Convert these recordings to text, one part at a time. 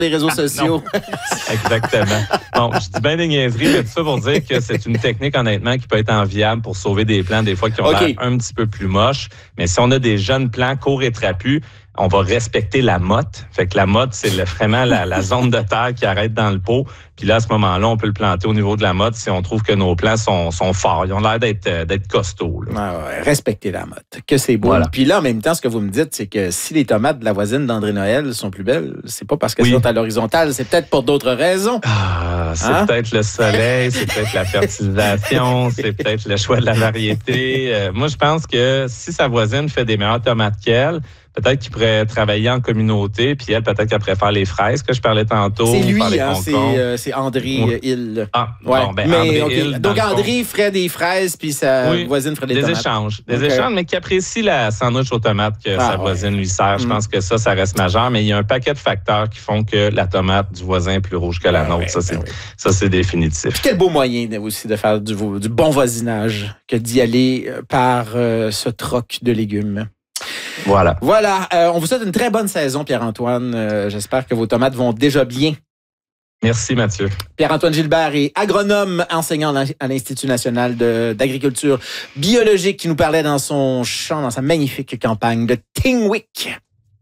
les réseaux sociaux. Exactement. Bon, je dis bien des niaiseries, mais tout ça pour dire que c'est une technique, honnêtement, qui peut être enviable pour sauver des plants, des fois, qui ont l'air un petit peu plus moches. Mais si on a des jeunes plants courts et trapus, on va respecter la motte. Fait que la motte, c'est vraiment la zone de terre qui arrête dans le pot. Puis là, à ce moment-là, on peut le planter au niveau de la motte si on trouve que nos plants sont forts. Ils ont l'air d'être costauds. Respecter la motte. Que c'est beau. Voilà. Puis là, en même temps, ce que vous me dites, c'est que si les tomates de la voisine d'André Noël sont plus belles, c'est pas parce qu'elles sont à l'horizontale, c'est peut-être pour d'autres raisons. C'est peut-être le soleil, c'est peut-être la fertilisation, c'est peut-être le choix de la variété. Moi, je pense que si sa voisine fait des meilleures tomates qu'elle, peut-être qu'il pourrait travailler en communauté, puis elle, peut-être qu'elle préfère les fraises que je parlais tantôt. C'est lui, c'est André Hill. Bon, André Hill. Donc, André ferait des fraises, puis sa voisine ferait des tomates. Des échanges, mais qui apprécie la sandwich aux tomates que sa voisine lui sert. Je pense que ça reste majeur, mais il y a un paquet de facteurs qui font que la tomate du voisin est plus rouge que la nôtre. Ça, c'est définitif. Puis quel beau moyen aussi de faire du bon voisinage que d'y aller par ce troc de légumes. Voilà. On vous souhaite une très bonne saison, Pierre-Antoine. J'espère que vos tomates vont déjà bien. Merci, Mathieu. Pierre-Antoine Gilbert est agronome, enseignant à l'Institut national d'agriculture biologique, qui nous parlait dans son champ, dans sa magnifique campagne de Tingwick.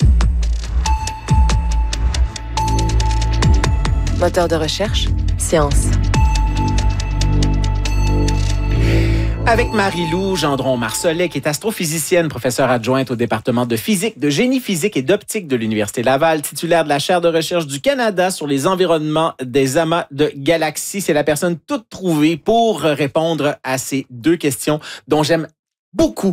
Moteur de recherche, science. Avec Marie-Lou Gendron-Marcelet, qui est astrophysicienne, professeure adjointe au département de physique, de génie physique et d'optique de l'Université Laval, titulaire de la chaire de recherche du Canada sur les environnements des amas de galaxies. C'est la personne toute trouvée pour répondre à ces deux questions dont j'aime beaucoup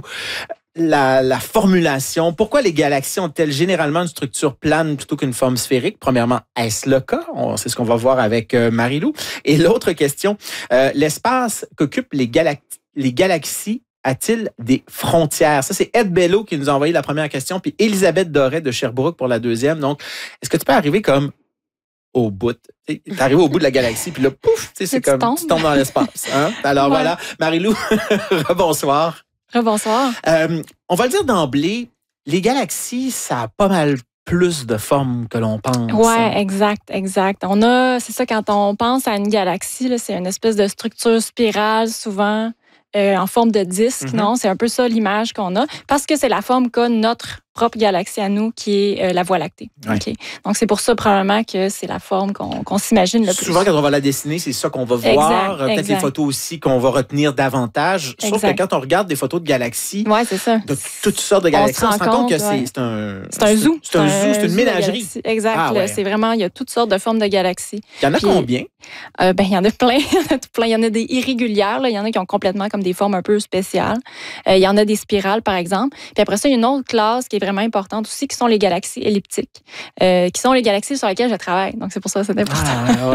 la formulation. Pourquoi les galaxies ont-elles généralement une structure plane plutôt qu'une forme sphérique? Premièrement, est-ce le cas? C'est ce qu'on va voir avec Marie-Lou. Et l'autre question, l'espace qu'occupent les galaxies a-t-il des frontières? Ça, c'est Ed Bello qui nous a envoyé la première question, puis Elisabeth Doré de Sherbrooke pour la deuxième. Donc, est-ce que tu peux arriver comme au bout? Tu arrives au bout de la galaxie, puis là, pouf, c'est comme tu tombes dans l'espace. Hein? Alors voilà, Marie-Lou, rebonsoir. Rebonsoir. On va le dire d'emblée, les galaxies, ça a pas mal plus de formes que l'on pense. Oui, exact. C'est ça, quand on pense à une galaxie, là, c'est une espèce de structure spirale, souvent en forme de disque, non? C'est un peu ça l'image qu'on a, parce que c'est la forme qu'a notre propre galaxie à nous, qui est la Voie lactée. Ouais. Okay? Donc, c'est pour ça, probablement, que c'est la forme qu'on s'imagine le plus. Souvent, quand on va la dessiner, c'est ça qu'on va voir. Peut-être les photos aussi qu'on va retenir davantage. Sauf que quand on regarde des photos de galaxies, c'est ça. de toutes sortes de galaxies, on se rend compte que c'est un zoo. C'est un zoo, c'est une ménagerie. Exact. C'est vraiment, il y a toutes sortes de formes de galaxies. Il y en a combien? Il y en a plein. Il y en a des irrégulières. Là. Il y en a qui ont complètement comme des formes un peu spéciales. Il y en a des spirales, par exemple. Puis après ça, il y a une autre classe qui est vraiment importante aussi, qui sont les galaxies elliptiques, qui sont les galaxies sur lesquelles je travaille. Donc, c'est pour ça que c'est important.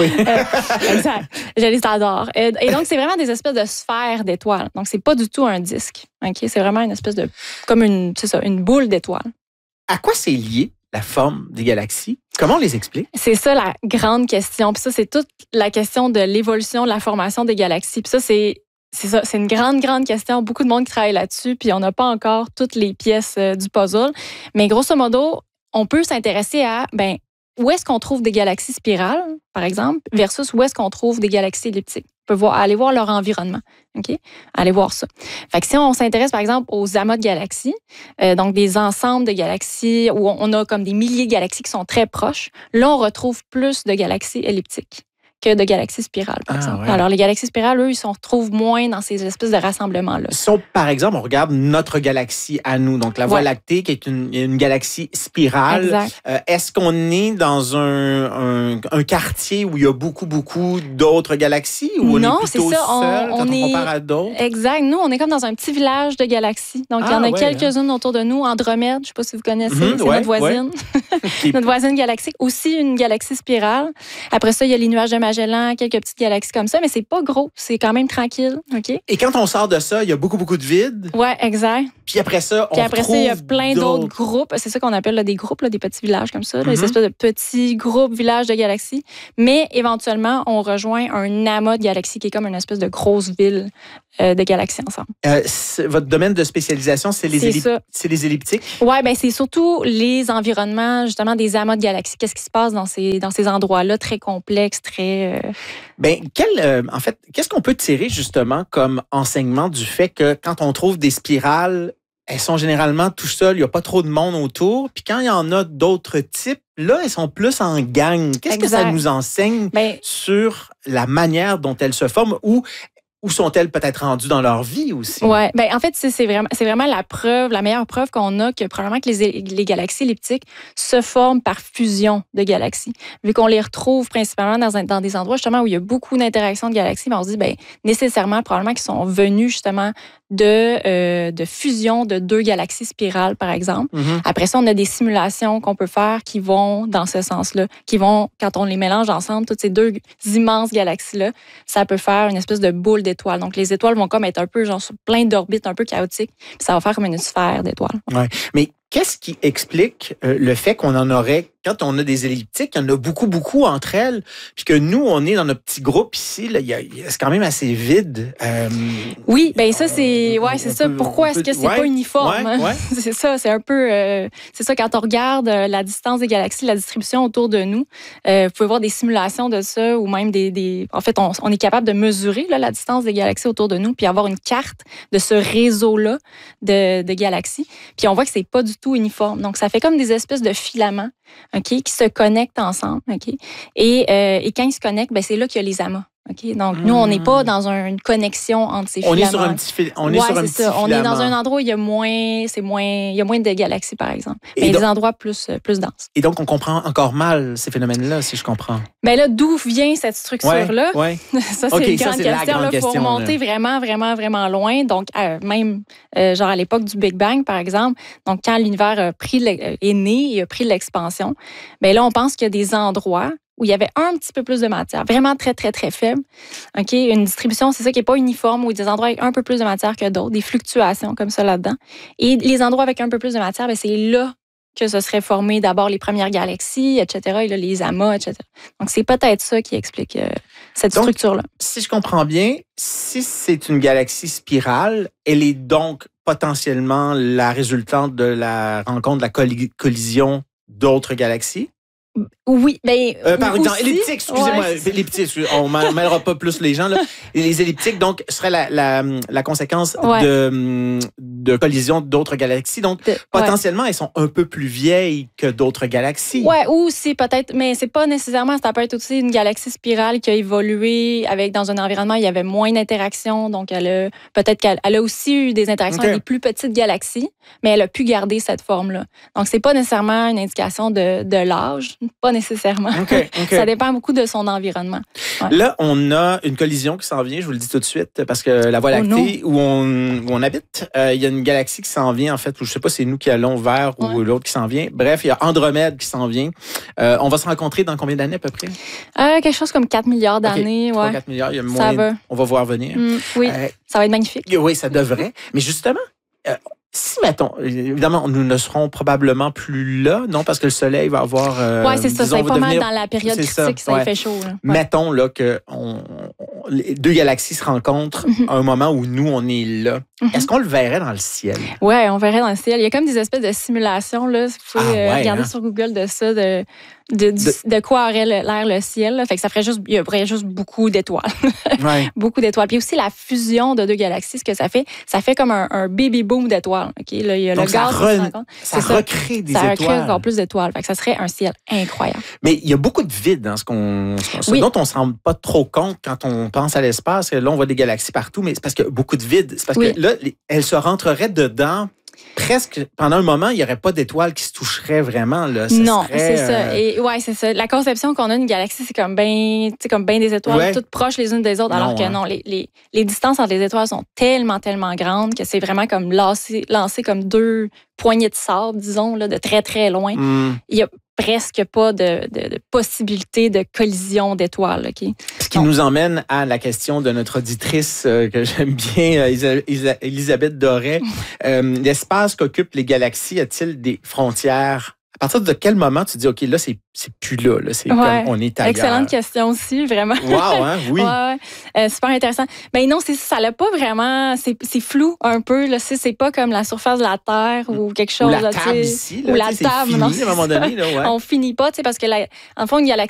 Exact. Je les adore. Et donc, c'est vraiment des espèces de sphères d'étoiles. Donc, c'est pas du tout un disque. Okay? C'est vraiment une espèce de... comme une boule d'étoiles. À quoi c'est lié la forme des galaxies? Comment on les explique? C'est ça la grande question. Puis ça, c'est toute la question de l'évolution, de la formation des galaxies. Puis ça, c'est une grande question. Beaucoup de monde qui travaille là-dessus, puis on n'a pas encore toutes les pièces du puzzle. Mais grosso modo, on peut s'intéresser à où est-ce qu'on trouve des galaxies spirales, par exemple, versus où est-ce qu'on trouve des galaxies elliptiques. On peut aller voir leur environnement. OK? Allez voir ça. Fait que si on s'intéresse, par exemple, aux amas de galaxies, donc des ensembles de galaxies où on a comme des milliers de galaxies qui sont très proches, là, on retrouve plus de galaxies elliptiques que de galaxies spirales, par exemple. Ouais. Alors, les galaxies spirales, eux, ils se retrouvent moins dans ces espèces de rassemblements-là. Par exemple, on regarde notre galaxie à nous, donc la Voie lactée, qui est une galaxie spirale. Exact. Est-ce qu'on est dans un quartier où il y a beaucoup d'autres galaxies, ou on est plutôt seul quand on compare à d'autres? Exact. Nous, on est comme dans un petit village de galaxies. Donc, il y en a quelques-unes autour de nous. Andromède, je ne sais pas si vous connaissez, c'est notre voisine. Notre voisine galaxique. Aussi une galaxie spirale. Après ça, il y a les nuages de Magellan, Magellan, quelques petites galaxies comme ça, mais c'est pas gros. C'est quand même tranquille. OK? Et quand on sort de ça, il y a beaucoup de vide. Ouais, exact. Puis après ça, il y a plein d'autres groupes. C'est ça qu'on appelle là, des groupes, là, des petits villages comme ça. Là, des espèces de petits groupes, villages de galaxies. Mais éventuellement, on rejoint un amas de galaxies qui est comme une espèce de grosse ville de galaxies ensemble. Votre domaine de spécialisation, c'est les elliptiques? Oui, bien, c'est surtout les environnements, justement, des amas de galaxies. Qu'est-ce qui se passe dans ces endroits-là très complexes, très... En fait, qu'est-ce qu'on peut tirer, justement, comme enseignement du fait que quand on trouve des spirales, elles sont généralement tout seules, il n'y a pas trop de monde autour. Puis quand il y en a d'autres types, là, elles sont plus en gang. Qu'est-ce que ça nous enseigne sur la manière dont elles se forment ou où sont-elles peut-être rendues dans leur vie aussi? Oui, en fait, c'est vraiment la meilleure preuve qu'on a que probablement que les galaxies elliptiques se forment par fusion de galaxies. Vu qu'on les retrouve principalement dans des endroits justement où il y a beaucoup d'interactions de galaxies, on se dit nécessairement, probablement qu'ils sont venus justement de fusion de deux galaxies spirales, par exemple. Mm-hmm. Après ça, on a des simulations qu'on peut faire qui vont dans ce sens-là, qui vont, quand on les mélange ensemble, toutes ces deux immenses galaxies-là, ça peut faire une espèce de boule d'étoiles. Donc, les étoiles vont comme être un peu, genre, sur plein d'orbites un peu chaotiques, puis ça va faire comme une sphère d'étoiles. Ouais. Mais qu'est-ce qui explique le fait qu'on en aurait, quand on a des elliptiques, il y en a beaucoup entre elles, puis que nous, on est dans notre petit groupe ici, là, c'est quand même assez vide. Oui, ça, c'est ça. Pourquoi est-ce que c'est pas uniforme? Ouais. C'est ça, c'est un peu... c'est ça, quand on regarde la distance des galaxies, la distribution autour de nous, vous pouvez voir des simulations de ça, ou même En fait, on est capable de mesurer là, la distance des galaxies autour de nous, puis avoir une carte de ce réseau-là de galaxies, puis on voit que c'est pas du tout uniforme. Donc, ça fait comme des espèces de filaments, OK, qui se connectent ensemble. OK? Et quand ils se connectent, c'est là qu'il y a les amas. OK? Donc, nous, on n'est pas dans une connexion entre ces filaments. On est sur un petit filament. On est dans un endroit où il y a moins de galaxies, par exemple. Mais des endroits plus denses. Et donc, on comprend encore mal ces phénomènes-là, si je comprends. Là, d'où vient cette structure-là? Ouais. Ça, c'est une grande question. Il faut remonter vraiment, vraiment, vraiment loin. Donc, même, genre à l'époque du Big Bang, par exemple, donc quand l'univers est né et a pris l'expansion, là, on pense qu'il y a des endroits où il y avait un petit peu plus de matière, vraiment très, très, très faible. OK? Une distribution, c'est ça qui n'est pas uniforme, où il y a des endroits avec un peu plus de matière que d'autres, des fluctuations comme ça là-dedans. Et les endroits avec un peu plus de matière, c'est là que se seraient formées d'abord les premières galaxies, etc., et là, les amas, etc. Donc, c'est peut-être ça qui explique cette structure-là. Si je comprends bien, si c'est une galaxie spirale, elle est donc potentiellement la résultante de la rencontre, de la collision d'autres galaxies? Oui, par exemple, elliptique, excusez-moi, elliptique, on ne mêlera pas plus les gens, là. Les elliptiques, donc, seraient la conséquence de collision d'autres galaxies. Donc, potentiellement, elles sont un peu plus vieilles que d'autres galaxies. Oui, ou c'est peut-être, mais c'est pas nécessairement, ça peut être aussi une galaxie spirale qui a évolué dans un environnement où il y avait moins d'interactions. Donc, peut-être qu'elle a aussi eu des interactions avec des plus petites galaxies, mais elle a pu garder cette forme-là. Donc, c'est pas nécessairement une indication de l'âge. Pas nécessairement. Okay. Ça dépend beaucoup de son environnement. Ouais. Là, on a une collision qui s'en vient, je vous le dis tout de suite, parce que la Voie lactée, où on habite, il y a une galaxie qui s'en vient, en fait, où je ne sais pas si c'est nous qui allons vers ou l'autre qui s'en vient. Bref, il y a Andromède qui s'en vient. On va se rencontrer dans combien d'années à peu près? Quelque chose comme 4 milliards d'années. 3-4 milliards, il y a moins. On va voir venir. Oui, ça va être magnifique. Oui, ça devrait. Mais justement... si, mettons, évidemment, nous ne serons probablement plus là, non, parce que le soleil va avoir... oui, c'est ça, c'est pas mal dans la période critique, ça fait chaud. Là. Mettons là, que les deux galaxies se rencontrent à un moment où nous, on est là. Est-ce qu'on le verrait dans le ciel? Oui, on verrait dans le ciel. Il y a comme des espèces de simulations, là. Vous pouvez regarder sur Google de ça, de quoi aurait l'air le ciel. Là. Fait que il y aurait juste beaucoup d'étoiles. Beaucoup d'étoiles. Puis aussi la fusion de deux galaxies, ce que ça fait comme un baby boom d'étoiles. Okay? Là, il y a donc le gaz ça recrée des étoiles. Ça recrée encore plus d'étoiles. Fait que ça serait un ciel incroyable. Mais il y a beaucoup de vide dans ce dont on ne se rend pas trop compte quand on pense à l'espace. Là, on voit des galaxies partout, mais c'est parce qu'il y a beaucoup de vide. C'est parce que là, elles se rentreraient dedans. Presque, pendant un moment, il n'y aurait pas d'étoiles qui se toucheraient vraiment. Là. C'est ça. Et c'est ça. La conception qu'on a d'une galaxie, c'est comme bien des étoiles, toutes proches les unes des autres, alors que non, les distances entre les étoiles sont tellement, tellement grandes que c'est vraiment comme lancé comme deux poignées de sable, disons, là, de très, très loin. Il y a presque pas de possibilité de collision d'étoiles. Okay? Ce qui nous emmène à la question de notre auditrice que j'aime bien, Elisabeth Doré. L'espace qu'occupent les galaxies a-t-il des frontières? À partir de quel moment tu dis, OK, là, c'est plus là. C'est comme on est ailleurs. Excellente question aussi, vraiment. Wow, hein? Oui. Super intéressant. Mais non, ça l'a pas vraiment... C'est flou un peu. Là, c'est pas comme la surface de la Terre ou quelque chose. Ou la table ici. Là, ou la table, fini, non, à un moment donné. Là, On finit pas, parce que en fond, une galaxie,